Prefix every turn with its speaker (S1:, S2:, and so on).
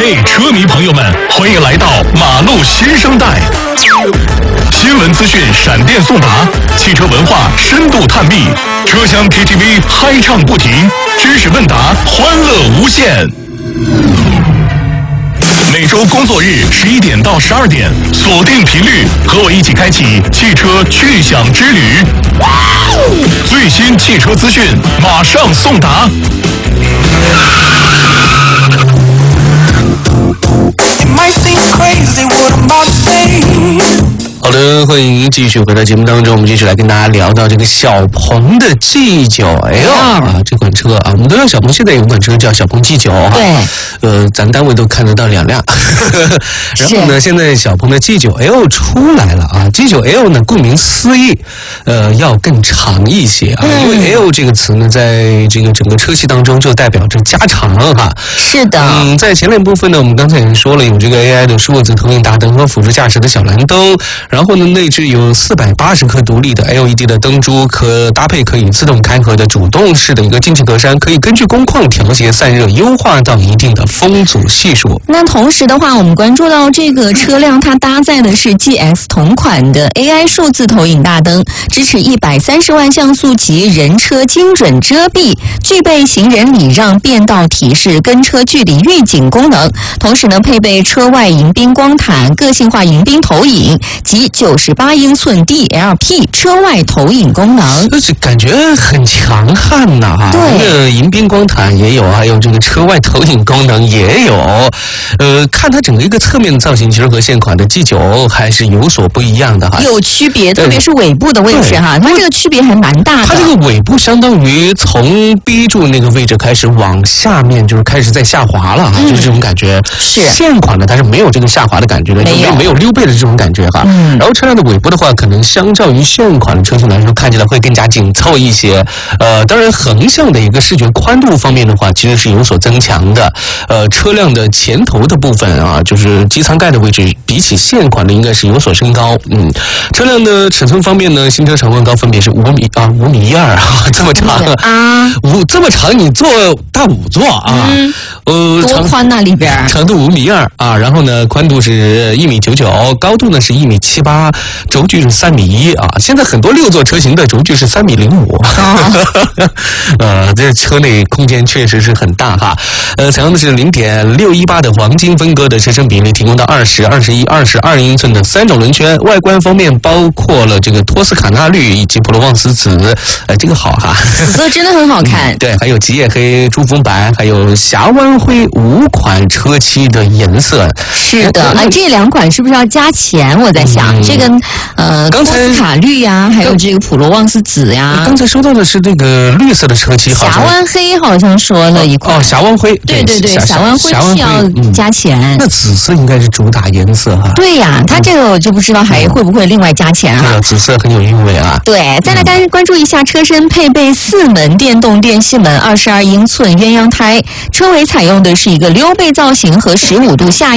S1: 嘿，车迷朋友们，欢迎来到马路新生代。新闻资讯闪电送达，汽车文化深度探秘，车厢 KTV 嗨唱不停，知识问答欢乐无限。每周工作日11点到12点，锁定频率，和我一起开启汽车去享之旅。最新汽车资讯马上送达。
S2: 好的，欢迎继续回到节目当中，我们继续来跟大家聊到这个小鹏的 G9L 啊，这款车啊，我们都知道小鹏现在有一款车叫小鹏 G9 哈，
S3: 对，
S2: 咱单位都看得到2辆，然后呢，现在小鹏的 G9L 出来了啊 ，G9L 呢，顾名思义，要更长一些啊，因为 L 这个词呢，在这个整个车系当中就代表着加长哈。
S3: 是的，
S2: 在前脸部分呢，我们刚才已经说了，有这个 AI 的数字投影大灯和辅助驾驶的小蓝灯。然后呢，内置有480颗独立的 LED 的灯珠，可搭配可以自动开合的主动式的一个进气格栅，可以根据工况调节散热，优化到一定的风阻系数。
S3: 那同时的话，我们关注到这个车辆它搭载的是 GS 同款的 AI 数字投影大灯，支持130万像素级人车精准遮蔽，具备行人礼让、变道提示、跟车距离预警功能。同时呢，配备车外迎宾光毯、个性化迎宾投影及98英寸 DLP 车外投影功能，
S2: 就是感觉很强悍呐哈。
S3: 对，
S2: 迎宾光毯也有，还有这个车外投影功能也有。看它整个一个侧面的造型，其实和现款的 G9 还是有所不一样的哈。
S3: 有区别，特别是尾部的位置哈，它这个区别还蛮大的。
S2: 它这个尾部相当于从 B 柱那个位置开始往下面，就是开始在下滑了哈，就是这种感觉。
S3: 是
S2: 现款呢，它是没有这个下滑的感觉的，没有溜背的这种感觉哈。然后车辆的尾部的话，可能相较于现款的车型来说，看起来会更加紧凑一些。当然横向的一个视觉宽度方面的话，其实是有所增强的。车辆的前头的部分啊，就是机舱盖的位置，比起现款的应该是有所升高。车辆的尺寸方面呢，新车长宽高分别是5米啊，5.1米啊，这么长
S3: 啊，
S2: 这么长，你坐大5座啊，
S3: 多宽那里边？
S2: 长度5.2米啊，然后呢，宽度是1.99米，高度呢是1.78米，轴距是3.1米啊。现在很多6座车型的轴距是3.05米，这车内空间确实是很大哈。采用的是0.618的黄金分割的车身比例，提供到20、21、22英寸的3种轮圈。外观方面包括了这个托斯卡纳绿以及普罗旺斯紫，这个好哈，
S3: 紫色真的很好看。
S2: 对，还有吉野黑、珠峰白，还有峡湾灰5款车漆的颜色。
S3: 是的，这2款是不是要加钱？我在想，这个托斯卡绿呀，还有这个普罗旺斯紫呀。
S2: 刚才说到的是这个绿色的车漆，
S3: 峡湾黑好像说了一款。
S2: 峡湾灰，
S3: 对，峡湾灰是要加钱。
S2: 那紫色应该是主打颜色哈。
S3: 对呀，它这个我就不知道还会不会另外加钱啊？
S2: 紫色很有韵味啊。
S3: 对，再来关注一下车身，配备4门电动电气门，22英寸鸳鸯胎，车尾采用的是一个溜背造型和15度下